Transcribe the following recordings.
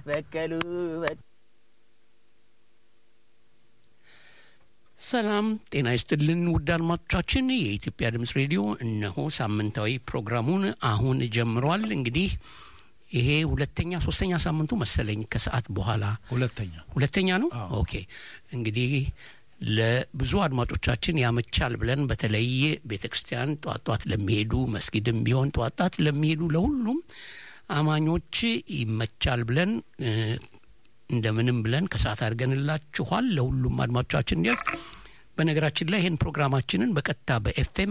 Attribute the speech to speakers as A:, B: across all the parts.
A: በቀሉ
B: ሰላም ጤና ይስጥልን ውድ አድማጮቻችን የኢትዮጵያ ድምጽ ሬዲዮ እነሆ ሳምንታዊ ፕሮግራሙን አሁን ጀምሯል እንግዲህ ይሄ ሁለተኛ ሶስተኛ ሳምንቱ መሰለኝ ከሰዓት በኋላ ሁለተኛ ነው ኦኬ እንግዲህ ለብዙ አድማጮቻችን ያመቻል ብለን በተለይ ቤተክርስቲያን ጧጧት ለሚሄዱ መስጊድም ቢሆን ጧጧት ለሚሄዱ ለሁሉም አማኞች ይመቻል ብለን እንደምንም ብለን ከሰዓት አድርገንላችኋል ለሁሉም አድማጮቻችን እንዲያስ በነገራችን ላይ ይሄን ፕሮግራማችንን በቀጥታ በኤፍኤም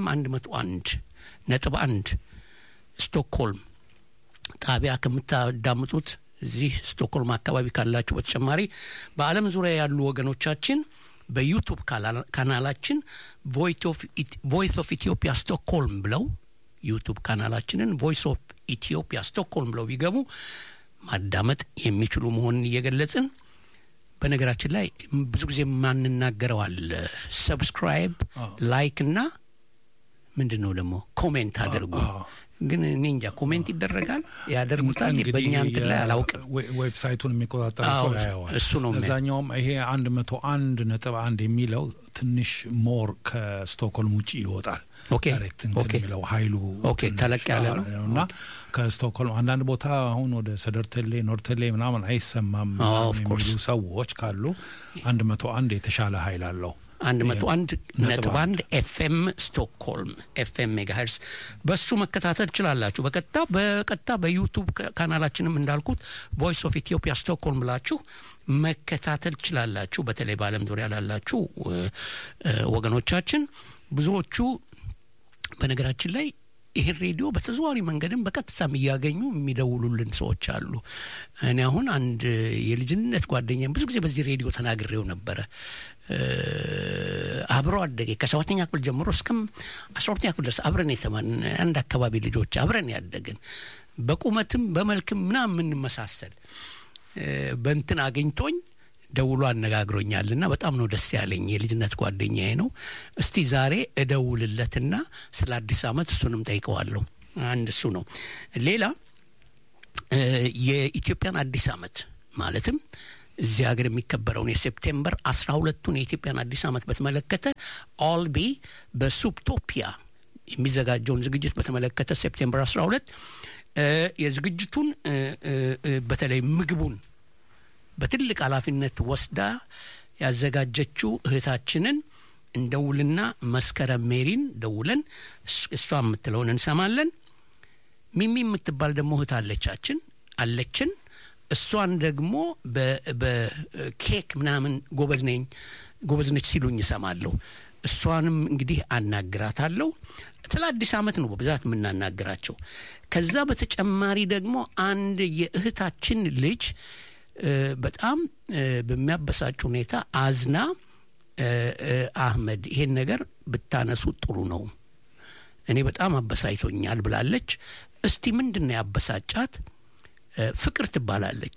B: 101.1 ስቶክሆልም ጣቢያ ከምታዳምጡት እዚህ ስቶክሆልም አካባቢ ካላችሁ በተጨማሪ በአለም ዙሪያ ያሉ ወገኖቻችን በዩቲዩብ ካናላችን ቮይስ ኦፍ ኢትዮጵያ ስቶክሆልም ብለው ዩቲዩብ ካናላችንን ቮይስ ኦፍ ኢትዮጵያ ስቶክሆልም ብለው ቢገቡ ማዳመጥ የሚችሉ መሆኑን እየገለጽን በነገራችን ላይ ብዙ ጊዜ ማንናገረው አለ ሰብስክራይብ ላይክ እና ምንድነው ደግሞ ኮሜንት አድርጉ ግን እንጃ ኮሜንት ይደረጋል ያደርጉታል በእኛንት ላይ አላውቅም
C: ዌብሳይቱን የሚቆጣጠር ሰው ያያዋል እዛኛውም ይሄ 101.1 የሚለው ትንሽ ሞር ከስቶክሆልም ውጪ ይወጣል ዳይሬክት እንደሚለው ኃይሉ
B: ተለቅ ያለ ነውና
C: ከስቶክሆልም አንዳንድ ቦታ አሁን ወደ ሰደርተሌ ኖርተሌ ምናምን አይሰማም የሚሉ ሰዎች ካሉ 101 የተሻለ ኃይል አለው
B: 101.1 ኤፍኤም ስቶክሆልም ኤፍኤም ሜጋሄርስ በሱ መከታተል ይችላልላችሁ በቀጥታ በዩቲዩብ ካናላችንም እንዳልኩት ቮይስ ኦፍ ኢትዮጵያ ስቶክሆልም ብላችሁ መከታተል ይችላልላችሁ በተለይ በአለም ዙሪያ ላላችሁ ወገኖቻችን ብዙዎቹ በነገራችን ላይ ይሄ ሬዲዮ በተዘዋዋሪ መንገድም በቀጥታም ያገኙ የሚደውሉልን ሰዎች አሉ እኔ አሁን አንድ የልጅነት ጓደኛዬ ብዙ ጊዜ በዚህ ሬዲዮ ተናግሬው ነበር አብሮ አደገ ከ7ኛ ክፍል ጀምሮ እስከ 12ኛ ክፍል ድረስ አብረን የተማን አንድ አካባቢ ልጆች አብረን ያደግን በቁመትም በመልክም ምናምን እንመሳሰል በእንትን አገኝቶኝ ደውሎ አነጋግሮኛልና በጣም ነው ደስ ያለኝ የልጅነት ጓደኛዬ ነው እስቲ ዛሬ እደውልለትና ስለ አዲስ አመት እሱንም ጠይቀዋለሁ አንድ እሱ ነው ሌላ የኢትዮጵያን አዲስ አመት ማለትም እዚህ ሀገር የሚከበረው የሴፕቴምበር 12ቱን የኢትዮጵያን አዲስ አመት በተመለከተ ኦልቢ በሱፕቶፒያ የሚዘጋጀውን ዝግጅት በተመለከተ ሴፕቴምበር 12 የዝግጅቱን በተለይ ምግቡን በትልቅ ኃላፊነት ወስዳ ያዘጋጀችው እህታችንን እንደውልና መስከረም ሜሪን ደውለን እሷ የምትለውን እንሰማለን ሚሚ የምትባል ደግሞ እህት አለችን እሷን ደግሞ በኬክ ምናምን ጎበዝነች ሲሉኝ እሰማለሁ እሷንም እንግዲህ አናግራታለሁ ስለ አዲስ አመት ነው በብዛት የምናናግራቸው ከዛ በተጨማሪ ደግሞ አንድ የእህታችን ልጅ በጣም በሚያበሳጭ ሁኔታ አዝና አህመድ ይሄን ነገር ብታነሱ ጥሩ ነው እኔ በጣም አበሳይቶኛል ብላለች እስቲ ምንድነው ያበሳጫት ፍቅር ትባላለች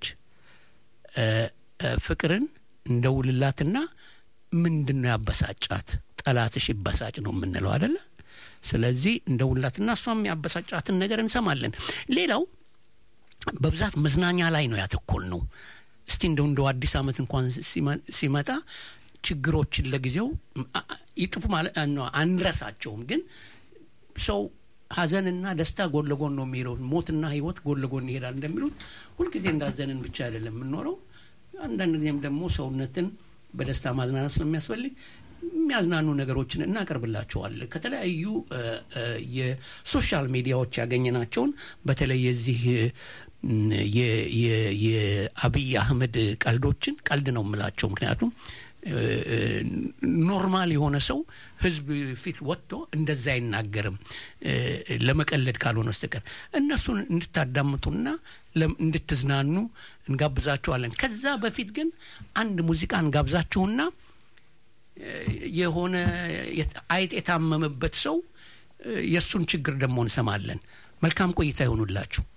B: ፍቅርን እንደውልላትና ምንድነው ያበሳጫት ጠላትሽ ይበሳጭ ነው የምንለው አይደል ስለዚህ እንደውልላትና እሷም ያበሳጫትን ነገር እንሰማለን ሌላው በብዛት መዝናኛ ላይ ነው ያተኮልነው እስቲ እንደው አዲስ አመት እንኳን ሲመጣ ችግሮችን ለጊዜው ይጥፉ ማለት ነው አንረሳቸውም ግን ሰው ሀዘንና ደስታ ጎን ለጎን ነው የሚለው ሞትና ህይወት ጎን ለጎን ይሄዳል እንደሚሉት ሁሉ ጊዜ እንዳዘንን ብቻ አይደለም የምንኖረው አንዳንድ ጊዜም ደግሞ ሰውነትን በደስታ ማዝናናት ስለሚያስፈልግ የሚያዝናኑ ነገሮችን እናቀርብላችኋለን ከተለያዩ የሶሻል ሚዲያዎች ያገኘናቸውን በተለይ የዚህ የአብይ አህመድ ቀልዶችን ቀልድ ነው የምላቸው ምክንያቱም ኖርማል የሆነ ሰው ህዝብ ፊት ወጥቶ እንደዛ አይናገርም ለመቀለድ ካልሆነ በስተቀር እነሱን እንድታዳምጡና እንድትዝናኑ እንጋብዛችኋለን ከዛ በፊት ግን አንድ ሙዚቃ እንጋብዛችሁና የሆነ አይጥ የታመመበት ሰው የሱን ችግር ደግሞ እንሰማለን መልካም ቆይታ ይሁንላችሁ